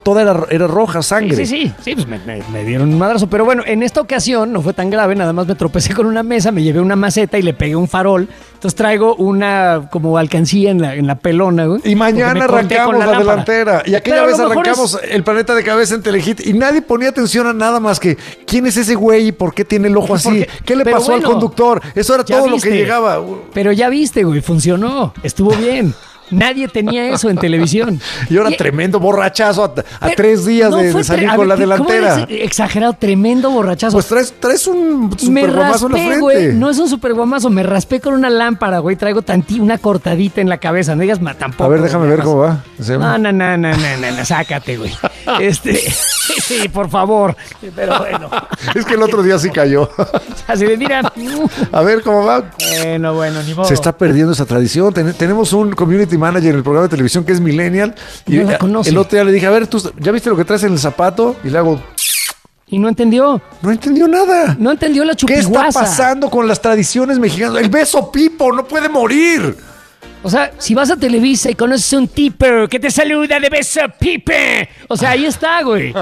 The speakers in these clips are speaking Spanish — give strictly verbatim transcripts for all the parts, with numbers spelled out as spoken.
toda era, era roja, sangre. Sí, sí, sí, sí pues me, me, me dieron un madrazo. Pero bueno, en esta ocasión no fue tan grave, nada más me tropecé con una mesa, me llevé una maceta y le pegué un farol. Entonces traigo una como alcancía en la, en la pelona, güey. Y mañana arrancamos la, la delantera. Y aquella Pero vez arrancamos es... el planeta de cabeza en Telehit y nadie ponía atención a nada más que ¿quién es ese güey y por qué tiene el ojo así? ¿Qué le pasó bueno, al conductor? Eso era todo viste, lo que llegaba. Pero ya viste, güey, funcionó, estuvo bien. Nadie tenía eso en televisión. Y ahora y, tremendo borrachazo a, a pero, tres días no de, de salir tre- con ver, la delantera. Exagerado, tremendo borrachazo. Pues traes, traes un super guamazo en la frente. Güey, no es un super guamazo, me raspé con una lámpara, güey. Traigo tanti, una cortadita en la cabeza. No digas tampoco. A ver, déjame ver cómo va. No, no, no, no, no, no, sácate, güey. Este, sí, por favor. Pero bueno. Es que el otro día sí cayó. Así de, mira. A ver cómo va. Bueno, bueno, ni modo. Se está perdiendo esa tradición. Ten, tenemos un community manager en el programa de televisión que es millennial y no la conoce. El otro día le dije, a ver, ¿tú ya viste lo que traes en el zapato? Y le hago... Y no entendió. No entendió nada. No entendió la chupiguasa. ¿Qué está pasando con las tradiciones mexicanas? El beso pipo no puede morir. O sea, si vas a Televisa y conoces un tipper que te saluda de beso pipe. O sea, ahí está, güey.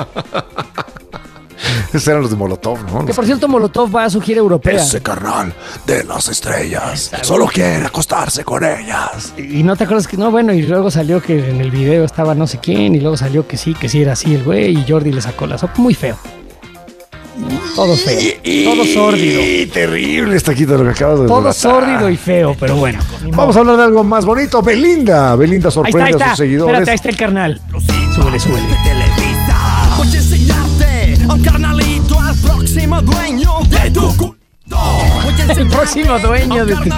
Esos eran los de Molotov, ¿no? Que por cierto, Molotov va a su gira europea. Ese carnal de las estrellas solo quiere acostarse con ellas. Y, y no te acuerdas que no, bueno, y luego salió que en el video estaba no sé quién, y luego salió que sí, que sí era así el güey, y Jordi le sacó la sopa. Muy feo. Todo feo. Y, todo sórdido. Y terrible está aquí todo lo que acabas de Todo relatar. Sórdido y feo, pero bueno. Vamos a hablar de algo más bonito. Belinda. Belinda sorprende ahí está, ahí está. a sus seguidores. Espérate, ahí está el carnal. Súbele, súbele. Voy a enseñarte a un carnalito, al próximo dueño de tu culto. El próximo dueño de tu